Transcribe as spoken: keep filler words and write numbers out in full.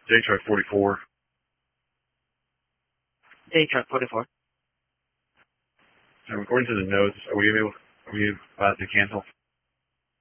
J truck forty-four. J truck forty-four. So according to the notes, are we able? Are we about to cancel?